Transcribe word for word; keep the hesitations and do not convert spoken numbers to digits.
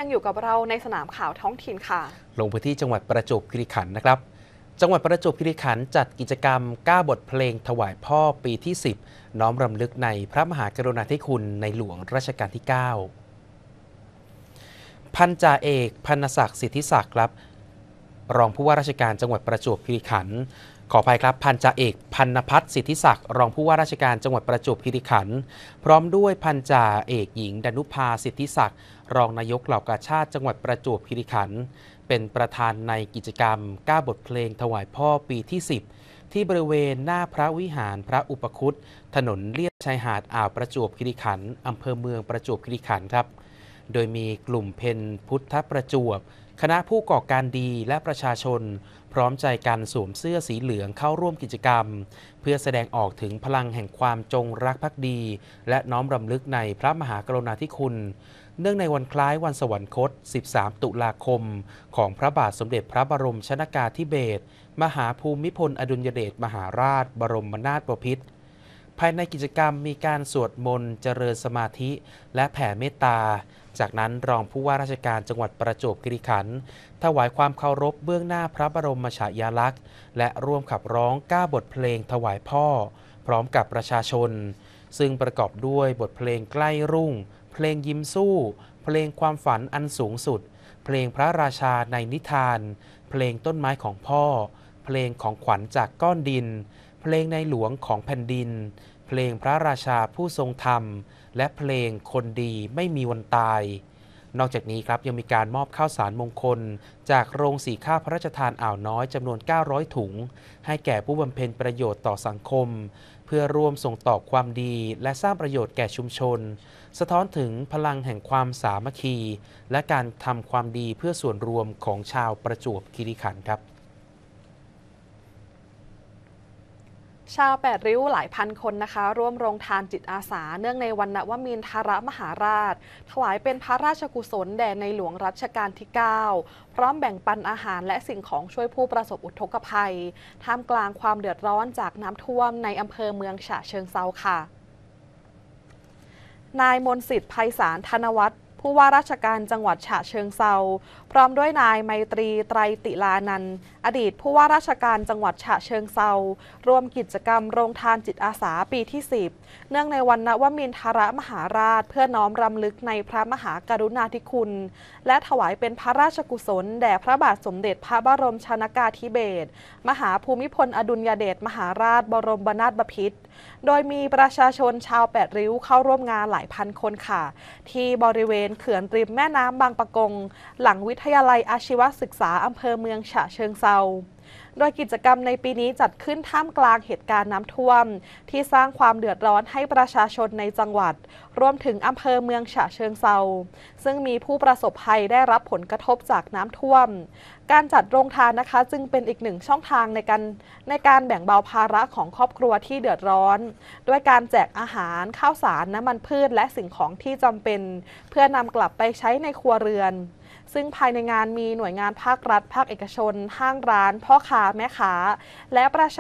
ยังอยู่กับเราในสนามข่าวท้องถิ่นค่ะลงพื้นที่จังหวัดประจวบคีรีขันธ์นะครับจังหวัดประจวบคีรีขันธ์จัดกิจกรรมก้าบทเพลงถวายพ่อปีที่สิบน้อมรำลึกในพระมหากรุณาธิคุณในหลวงรัชกาลที่เก้าพันจ่าเอกพันศักดิ์สิทธิศักดิ์ครับรองผู้ว่าราชการจังหวัดประจวบคีรีขันธ์ขออภัยครับพันจ่าเอกพันพัฒน์สิทธิศักดิ์รองผู้ว่าราชการจังหวัดประจวบคีรีขันธ์พร้อมด้วยพันจ่าเอกหญิงดนุภาสิทธิศักดิ์รองนายกเหล่ากาชาติจังหวัดประจวบคีรีขันธ์เป็นประธานในกิจกรรมก้าบทเพลงถวายพ่อปีที่สิบที่บริเวณหน้าพระวิหารพระอุปคุตถนนเลียบชายหาดอ่าวประจวบคีรีขันธ์อำเภอเมืองประจวบคีรีขันธ์ครับโดยมีกลุ่มเพนพุทธประจวบคณะผู้ก่อการดีและประชาชนพร้อมใจกันสวมเสื้อสีเหลืองเข้าร่วมกิจกรรมเพื่อแสดงออกถึงพลังแห่งความจงรักภักดีและน้อมรำลึกในพระมหากรุณาธิคุณเนื่องในวันคล้ายวันสวรรคตสิบสามตุลาคมของพระบาทสมเด็จพระบรมชนกาธิเบศรมหาภูมิพลอดุลยเดชมหาราชบรมนาถบพิตรภายในกิจกรรมมีการสวดมนต์เจริญสมาธิและแผ่เมตตาจากนั้นรองผู้ว่าราชการจังหวัดประจวบคีรีขันธ์ถวายความเคารพเบื้องหน้าพระบรมฉายาลักษณ์และร่วมขับร้องเก้าบทเพลงถวายพ่อพร้อมกับประชาชนซึ่งประกอบด้วยบทเพลงใกล้รุ่งเพลงยิ้มสู้เพลงความฝันอันสูงสุดเพลงพระราชาในนิทานเพลงต้นไม้ของพ่อเพลงของขวัญจากก้อนดินเพลงในหลวงของแผ่นดินเพลงพระราชาผู้ทรงธรรมและเพลงคนดีไม่มีวันตายนอกจากนี้ครับยังมีการมอบข้าวสารมงคลจากโรงสีข้าวพระราชทานอ่าวน้อยจำนวนเก้าร้อยถุงให้แก่ผู้บำเพ็ญประโยชน์ต่อสังคมเพื่อร่วมส่งต่อความดีและสร้างประโยชน์แก่ชุมชนสะท้อนถึงพลังแห่งความสามัคคีและการทำความดีเพื่อส่วนรวมของชาวประจวบคีรีขันธ์ครับชาวแปดริ้วหลายพันคนนะคะร่วมโรงทานจิตอาสาเนื่องในวันนวมินทรมหาราชถวายเป็นพระราชกุศลแด่ในหลวงรัชกาลที่เก้าพร้อมแบ่งปันอาหารและสิ่งของช่วยผู้ประสบอุทกภัยท่ามกลางความเดือดร้อนจากน้ำท่วมในอำเภอเมืองฉะเชิงเทราค่ะนายมนต์สิทธิ์ไพศาลธนวัฒน์ผู้ว่าราชการจังหวัดฉะเชิงเทราพร้อมด้วยนายไมตรีไตรติลานันท์อดีตผู้ว่าราชการจังหวัดฉะเชิงเทราร่วมกิจกรรมโรงทานจิตอาสาปีที่สิบเนื่องในวันนวมินทรมหาราชเพื่อน้อมรำลึกในพระมหากรุณาธิคุณและถวายเป็นพระราชกุศลแด่พระบาทสมเด็จพระบรมชนกาธิเบศรมหาภูมิพลอดุลยเดชมหาราชบรมนาถบพิตรโดยมีประชาชนชาวแปดริ้วเข้าร่วมงานหลายพันคนค่ะที่บริเวณเขื่อนริมแม่น้ำบางปะกงหลังวิทยาลัยอาชีวศึกษาอำเภอเมืองฉะเชิงเทราโดยกิจกรรมในปีนี้จัดขึ้นท่ามกลางเหตุการณ์น้ำท่วมที่สร้างความเดือดร้อนให้ประชาชนในจังหวัดรวมถึงอำเภอเมืองฉะเชิงเทราซึ่งมีผู้ประสบภัยได้รับผลกระทบจากน้ำท่วมการจัดโรงทานนะคะจึงเป็นอีกหนึ่งช่องทางในการในการแบ่งเบาภาระของครอบครัวที่เดือดร้อนด้วยการแจกอาหารข้าวสารน้ำมันพืชและสิ่งของที่จำเป็นเพื่อนำกลับไปใช้ในครัวเรือนซึ่งภายในงานมีหน่วยงานภาครัฐภาคเอกชนห้างร้านพ่อค้าแม่ค้าและประชา